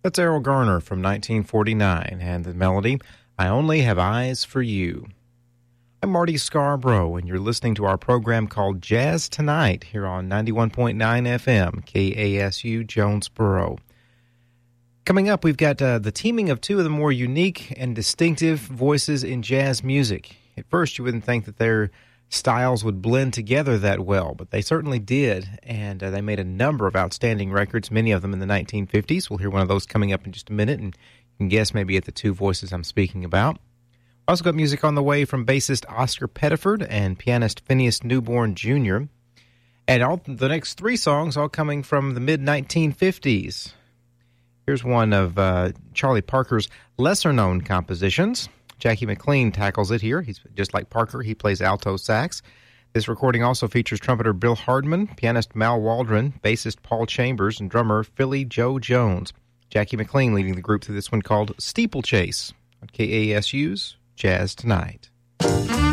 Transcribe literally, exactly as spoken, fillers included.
That's Errol Garner from nineteen forty-nine, and the melody, I Only Have Eyes for You. I'm Marty Scarborough, and you're listening to our program called Jazz Tonight here on ninety-one point nine F M, K A S U, Jonesboro. Coming up, we've got uh, the teaming of two of the more unique and distinctive voices in jazz music. At first, you wouldn't think that their styles would blend together that well, but they certainly did, and uh, they made a number of outstanding records, many of them in the nineteen fifties. We'll hear one of those coming up in just a minute, and you can guess maybe at the two voices I'm speaking about. Also got music on the way from bassist Oscar Pettiford and pianist Phineas Newborn Junior And all the next three songs all coming from the mid nineteen fifties. Here's one of uh, Charlie Parker's lesser-known compositions. Jackie McLean tackles it here. He's just like Parker. He plays alto sax. This recording also features trumpeter Bill Hardman, pianist Mal Waldron, bassist Paul Chambers, and drummer Philly Joe Jones. Jackie McLean leading the group through this one called Steeplechase on K A S U's Jazz Tonight.